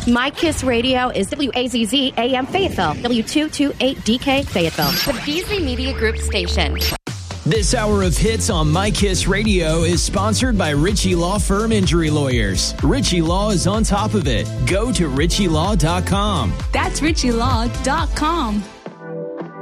My Kiss Radio is WAZZ AM Fayetteville, W228DK Fayetteville, the Beasley Media Group station. This hour of hits on My Kiss Radio is sponsored by Ritchie Law Firm Injury Lawyers. Ritchie Law is on top of it. Go to ritchielaw.com. That's ritchielaw.com.